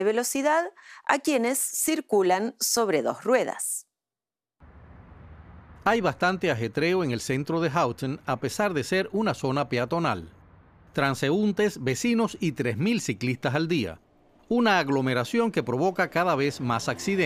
velocidad a quienes circulan sobre dos ruedas. Hay bastante ajetreo en el centro de Houghton a pesar de ser una zona peatonal. Transeúntes, vecinos y 3.000 ciclistas al día. Una aglomeración que provoca cada vez más accidentes.